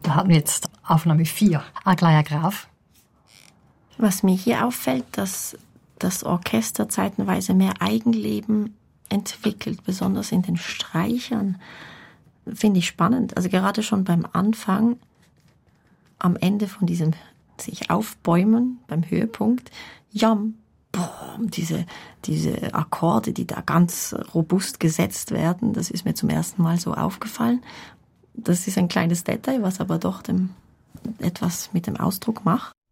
Da hatten wir jetzt Aufnahme 4. Aglaia Graf. Was mir hier auffällt, dass das Orchester zeitenweise mehr Eigenleben entwickelt, besonders in den Streichern, finde ich spannend. Also gerade schon beim Anfang, am Ende von diesem sich aufbäumen, beim Höhepunkt, jam, boom, diese Akkorde, die da ganz robust gesetzt werden, das ist mir zum ersten Mal so aufgefallen. Das ist ein kleines Detail, was aber doch etwas mit dem Ausdruck macht.